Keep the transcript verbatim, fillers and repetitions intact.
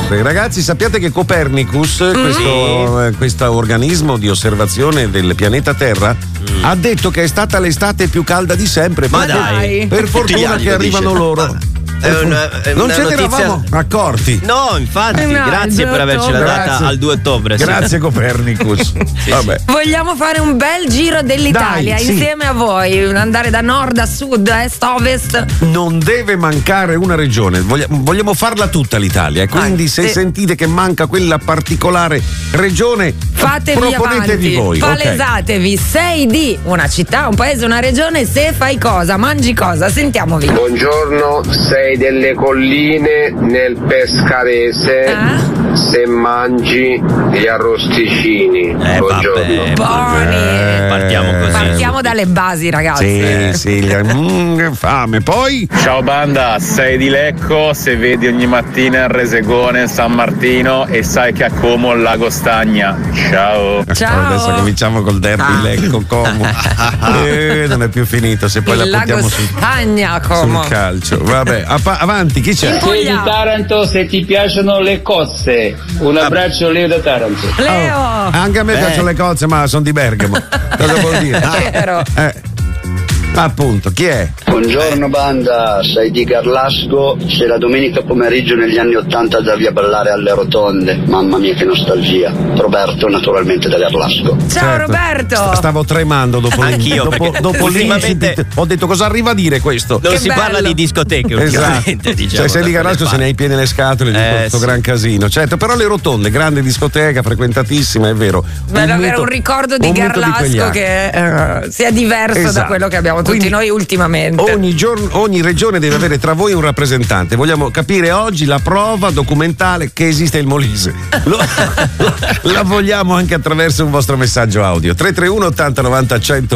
sempre. Ragazzi, sappiate che Copernicus, Mm. questo, eh, questo organismo di osservazione del pianeta Terra, Mm. ha detto che è stata l'estate più calda di sempre. Ma per, dai. per Tutti gli fortuna anni che lo arrivano dice. loro. È una- è non una ce ne notizia- eravamo accorti. No, infatti, No, grazie il per averci la due data ottobre. al due ottobre. sì. Grazie Copernicus. Vabbè. Vogliamo fare un bel giro dell'Italia Dai, sì. insieme a voi, andare da nord a sud, est, ovest. Non deve mancare una regione, Voglia- vogliamo farla tutta l'Italia. E quindi, Ah, se sì. sentite che manca quella particolare regione, Fatevi proponetevi avanti, voi. ok? palesatevi. Sei di una città, un paese, una regione. Se fai cosa, mangi cosa, sentiamovi. Buongiorno, sei delle colline nel Pescarese, Ah? se mangi gli arrosticini. Eh, Buongiorno. vabbè. Buoni. Eh, partiamo così. Partiamo dalle basi, ragazzi. Sì, sì, mm, che fame. Poi Ciao banda, sei di Lecco, se vedi ogni mattina il Resegone San Martino e sai che a Como il Lago Stagna. Ciao. Ciao. adesso cominciamo col derby Lecco Como. eh, non è più finito, se poi Il la lago portiamo sul, Stagna, Como. sul calcio. Vabbè, appa- avanti, chi c'è? In Puglia. Taranto, se ti piacciono le cozze, un abbraccio Leo da Taranto. Leo. Oh, anche a me Beh. piacciono le cozze, ma sono di Bergamo. Cosa vuol dire? Vero. Eh. Appunto, chi è? Buongiorno banda, sei di Garlasco, se la domenica pomeriggio negli anni ottanta andavi a ballare alle rotonde, mamma mia che nostalgia. Roberto naturalmente da Garlasco. Ciao Certo. Roberto. St- Stavo tremando dopo, Anch'io, dopo, perché dopo ultimamente- l'incipit. Ho detto cosa arriva a dire questo? Non Che si bello. parla di discoteche Esatto. ultimamente, diciamo. Cioè, sei di da Garasco, quelle se ne hai piene le scatole di Eh, questo sì. gran casino. Certo, però le rotonde, grande discoteca, frequentatissima, è vero. Bello avere mito- un ricordo di un mito quegli Garlasco anni. che eh, sia diverso da Esatto. quello che abbiamo tutti Quindi noi ultimamente. Ogni, giorno, ogni regione deve avere tra voi un rappresentante. Vogliamo capire oggi la prova documentale che esiste il Molise. Lo- la vogliamo anche attraverso un vostro messaggio audio. tre tre uno ottanta novanta cento